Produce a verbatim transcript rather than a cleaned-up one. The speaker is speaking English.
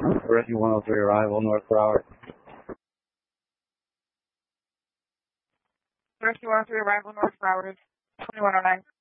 Rescue one oh three arrival, North Broward. Rescue one oh three arrival, North Broward, twenty-one oh nine.